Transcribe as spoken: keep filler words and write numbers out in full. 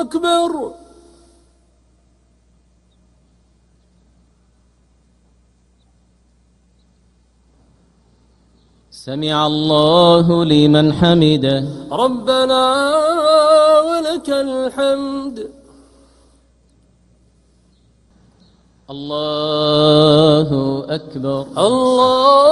أكبر. سمع الله لمن حمده. ربنا ولك الحمد. الله أكبر. الله